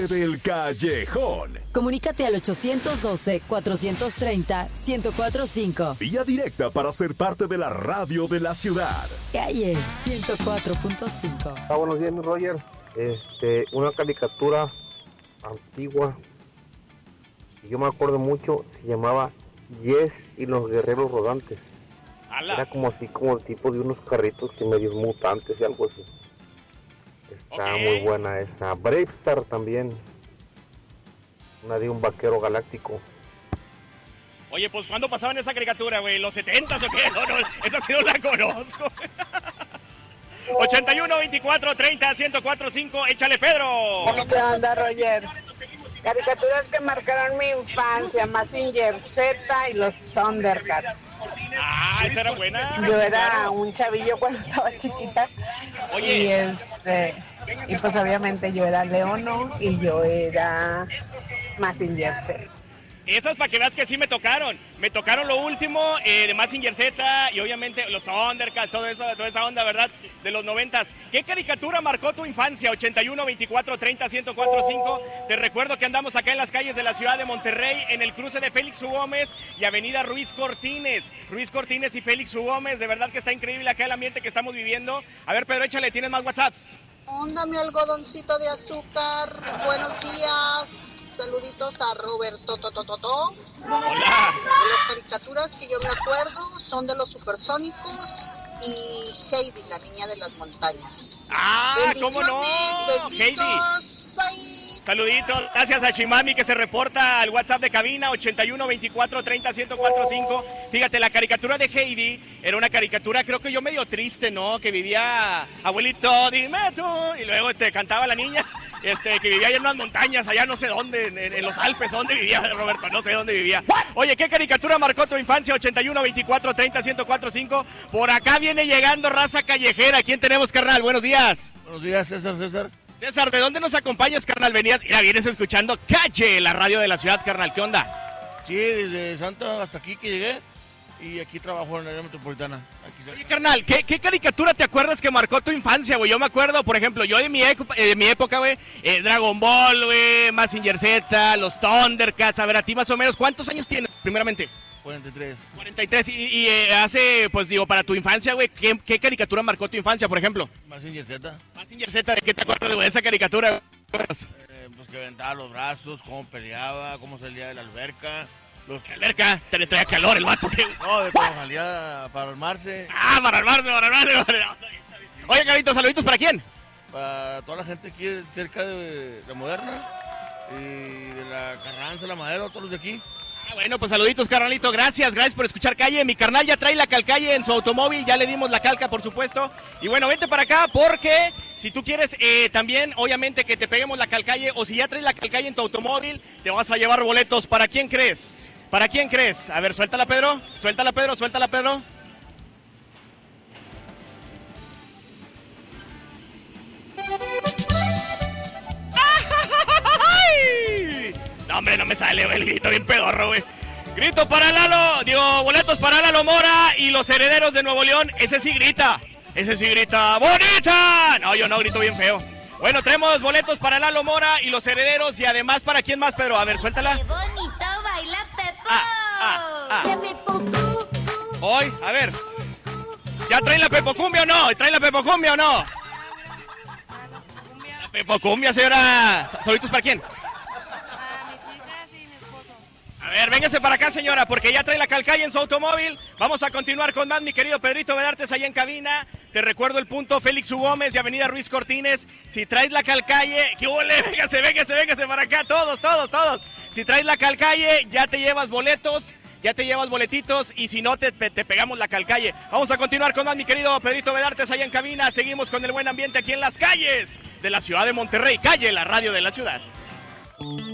Del Callejón. Comunícate al 812-430-1045. Vía directa para ser parte de la radio de la ciudad. Calle 104.5. Buenos días, mi Roger. Una caricatura antigua que yo me acuerdo mucho, se llamaba Yes y los guerreros rodantes. ¡Hala! Era como así, como el tipo de unos carritos que medios mutantes y algo así. Está muy buena esa. Brave Star también. Una de un vaquero galáctico. Oye, pues ¿cuándo pasaban esa caricatura, güey? ¿Los 70s o qué? No, esa sí no la conozco. 81 24 30 1045, échale, Pedro. ¿Qué onda, Roger? Caricaturas que marcaron mi infancia: Mazinger Z y los Thundercats. Ah, esa era buena. Yo era un chavillo cuando estaba chiquita. Oye. Y pues obviamente yo era Leono y yo era Mazinger Z. Esas para que veas que sí me tocaron. Me tocaron lo último de Mazinger Z y obviamente los Thundercats, toda esa onda, ¿verdad? De los 90s. ¿Qué caricatura marcó tu infancia? 81 24 30 1045. Te recuerdo que andamos acá en las calles de la ciudad de Monterrey, en el cruce de Félix U. Gómez y Avenida Ruiz Cortines. Ruiz Cortines y Félix U. Gómez. De verdad que está increíble acá el ambiente que estamos viviendo. A ver, Pedro, échale, ¿tienes más WhatsApps? Onda, mi algodoncito de azúcar. Buenos días. Saluditos a Roberto Totototo. Hola. De las caricaturas que yo me acuerdo son de los Supersónicos y Heidi, la niña de las montañas. Ah, ¿cómo no? Besitos, Heidi. bye. Saluditos, gracias a Shimami que se reporta al WhatsApp de cabina 81 24 30 1045. Fíjate, la caricatura de Heidi era una caricatura, creo que yo medio triste, ¿no? Que vivía, abuelito, dime tú, y luego cantaba la niña, que vivía allá en unas montañas, allá no sé dónde, en los Alpes. ¿Dónde vivía, Roberto? No sé dónde vivía. Oye, ¿qué caricatura marcó tu infancia? 81 24 30 1045. Por acá viene llegando raza callejera. ¿Quién tenemos, carnal? Buenos días. Buenos días, César. César, ¿de dónde nos acompañas, carnal? Vienes escuchando Calle, la radio de la ciudad, carnal. ¿Qué onda? Sí, desde Santa hasta aquí que llegué y aquí trabajo en la área metropolitana. Oye, carnal, ¿qué caricatura te acuerdas que marcó tu infancia, güey? Yo me acuerdo, por ejemplo, yo de mi época, güey, Dragon Ball, güey, Mazinger Z, los Thundercats. A ver, a ti más o menos, ¿cuántos años tienes, primeramente? 43. 43, y hace, pues digo, para tu infancia, güey, ¿qué caricatura marcó tu infancia, por ejemplo? Mazinger Z. Mazinger Z, ¿de qué te acuerdas, güey, de esa caricatura? Pues que aventaba los brazos, cómo peleaba, cómo salía de la alberca. La alberca, te traía calor el vato. No, de cómo salía para armarse. Ah, para armarse. Oye, Carlitos, saluditos, ¿para quién? Para toda la gente aquí cerca de la Moderna y de la Carranza, la Madero, todos los de aquí. Bueno, pues saluditos, carnalito, gracias por escuchar Calle. Mi carnal ya trae la calcalle en su automóvil, ya le dimos la calca, por supuesto. Y bueno, vente para acá porque si tú quieres también, obviamente, que te peguemos la calcalle, o si ya traes la calcalle en tu automóvil, te vas a llevar boletos. ¿Para quién crees? ¿Para quién crees? A ver, suéltala, Pedro. No, hombre, no me sale, güey, el grito bien pedorro, güey. Grito para Lalo, boletos para Lalo Mora y los Herederos de Nuevo León. Ese sí grita, ¡bonita! No, yo no, grito bien feo. Bueno, traemos boletos para Lalo Mora y los Herederos y además, ¿para quién más, Pedro? A ver, suéltala. ¡Qué bonito baila Pepo! Hoy, a ver. ¿Ya traen la Pepocumbia o no? La Pepocumbia, señora. ¿Saluditos para quién? A ver, véngase para acá, señora, porque ya trae la calcalle en su automóvil. Vamos a continuar con más, mi querido Pedrito Vedartes, ahí en cabina. Te recuerdo el punto Félix U. Gómez de Avenida Ruiz Cortines. Si traes la calcalle, ¡qué ole! Véngase para acá, todos. Si traes la calcalle, ya te llevas boletos, ya te llevas boletitos, y si no, te pegamos la calcalle. Vamos a continuar con más, mi querido Pedrito Vedartes, ahí en cabina. Seguimos con el buen ambiente aquí en las calles de la ciudad de Monterrey. Calle, la radio de la ciudad.